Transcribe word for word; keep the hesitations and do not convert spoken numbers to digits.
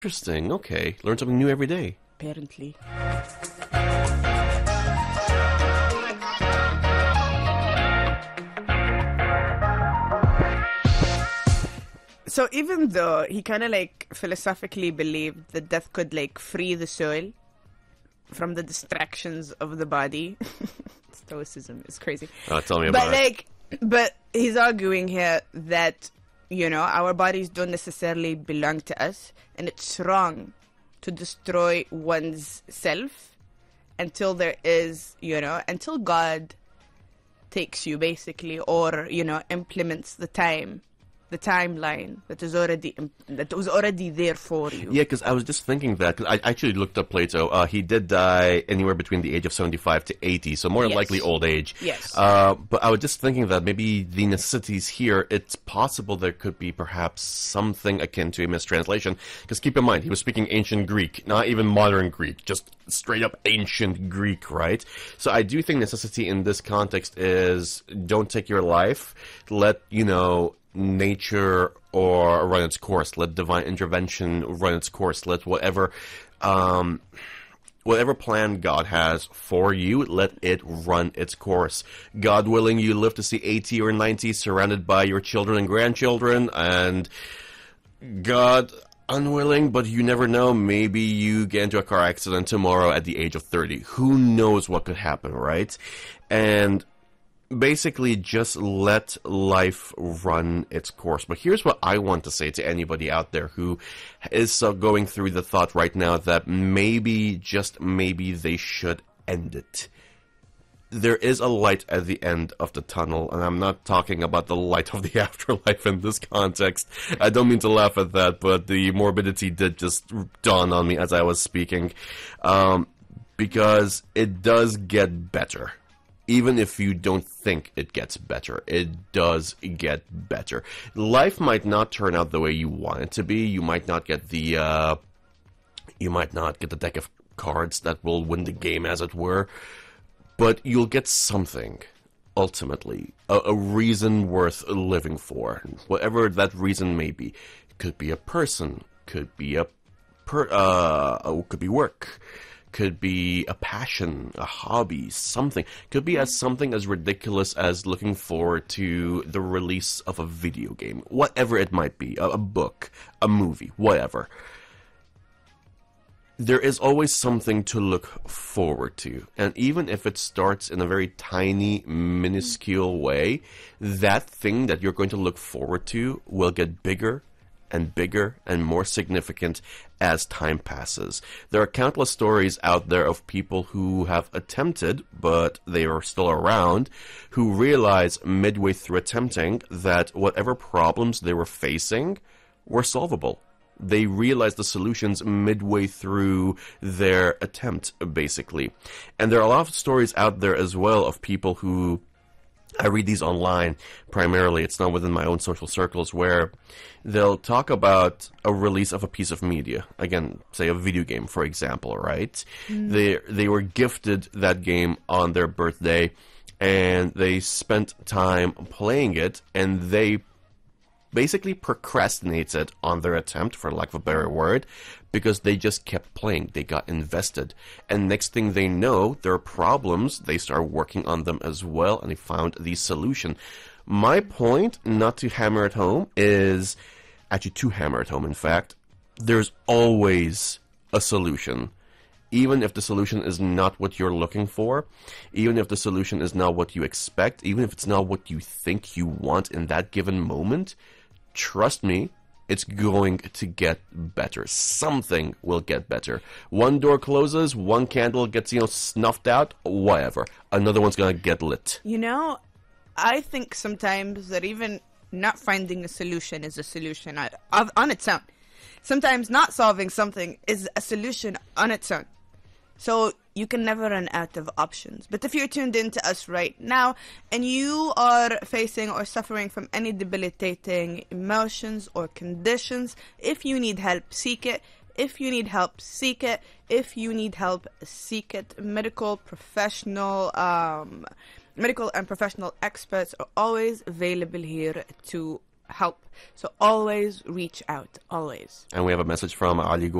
Interesting. Okay. Learn something new every day. Apparently. So even though he kind of like philosophically believed that death could like free the soul from the distractions of the body, Stoicism is crazy. Uh, tell me but about like, it. But he's arguing here that, you know, our bodies don't necessarily belong to us, and it's wrong to destroy one's self until there is, you know, until God takes you basically, or, you know, implements the time. The timeline that is already that was already there for you. Yeah, because I was just thinking that, cause I actually looked up Plato. Uh, he did die anywhere between the age of seventy-five to eighty, so more yes. likely old age. Yes. Uh, but I was just thinking that maybe the necessities here, it's possible there could be perhaps something akin to a mistranslation. Because keep in mind, he was speaking ancient Greek, not even modern Greek, just straight up ancient Greek, right? So I do think necessity in this context is don't take your life, let, you know, nature or run its course. Let divine intervention run its course. Let whatever um, whatever plan God has for you, let it run its course. God willing, you live to see eighty or ninety surrounded by your children and grandchildren, and God unwilling, but you never know, maybe you get into a car accident tomorrow at the age of thirty. Who knows what could happen, right? And basically, just let life run its course. But here's what I want to say to anybody out there who is uh, going through the thought right now that maybe, just maybe, they should end it. There is a light at the end of the tunnel, and I'm not talking about the light of the afterlife in this context. I don't mean to laugh at that, but the morbidity did just dawn on me as I was speaking, um, because it does get better. Even if you don't think it gets better, it does get better. Life might not turn out the way you want it to be. You might not get the, uh, you might not get the deck of cards that will win the game, as it were. But you'll get something, ultimately. A, a reason worth living for. Whatever that reason may be. It could be a person. Could be a, per, uh, oh, could be work. Could be a passion, a hobby, something. Could be as something as ridiculous as looking forward to the release of a video game. Whatever it might be. A, a book, a movie, whatever. There is always something to look forward to. And even if it starts in a very tiny, minuscule way, that thing that you're going to look forward to will get bigger and bigger and more significant as time passes. There are countless stories out there of people who have attempted, but they are still around, who realize midway through attempting that whatever problems they were facing were solvable. They realized the solutions midway through their attempt, basically. And there are a lot of stories out there as well of people who, I read these online primarily, it's not within my own social circles, where they'll talk about a release of a piece of media. Again, say a video game, for example, right? Mm. They they were gifted that game on their birthday, and they spent time playing it, and they basically procrastinated on their attempt, for lack of a better word, because they just kept playing. They got invested. And next thing they know, there are problems. They start working on them as well, and they found the solution. My point, not to hammer it home, is actually to hammer it home, in fact, there's always a solution. Even if the solution is not what you're looking for, even if the solution is not what you expect, even if it's not what you think you want in that given moment, trust me, it's going to get better. Something will get better. One door closes, one candle gets, you know, snuffed out, whatever. Another one's going to get lit. You know, I think sometimes that even not finding a solution is a solution on its own. Sometimes not solving something is a solution on its own. So you can never run out of options. But if you're tuned into us right now and you are facing or suffering from any debilitating emotions or conditions, if you need help, seek it. If you need help, seek it. If you need help, seek it. Medical, professional, um, medical and professional experts are always available here to help. So always reach out, always. And we have a message from Ali